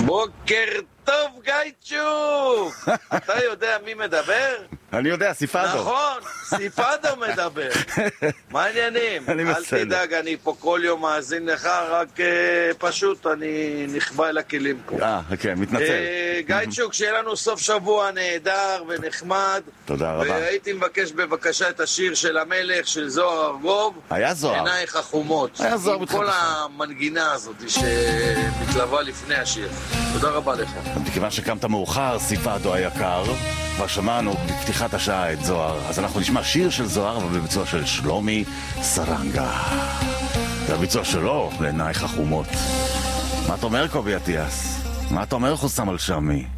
בוקר טוב, גייצ'וק! אתה יודע מי מדבר? אני יודע, סיפאדו. נכון, סיפאדו מדבר. מה העניינים? אל תדאג, אני פה כל יום מאזין לך, רק פשוט אני נכבה אל הכלים פה. כן, מתנצל. גייצ'וק, שיהיה לנו סוף שבוע נהדר ונחמד. תודה רבה. והייתי מבקש בבקשה את השיר של המלך, של זוהר ארגוב. היה זוהר. עינייך החומות. היה זוהר עם בתחילת כל השעה. המנגינה הזאת שמתלווה לפני השיר. תודה רבה לך. מכיוון שקמת מאוחר, סיפאדו היקר, כבר שמענו בפתיחת השעה את זוהר, אז אנחנו נשמע שיר של זוהר, אבל בביצוע של שלומי סרנגה. זה הביצוע שלו לעינייך החומות. מה אתה אומר, קובי אטיאס? מה אתה אומר, חוסם על שמי?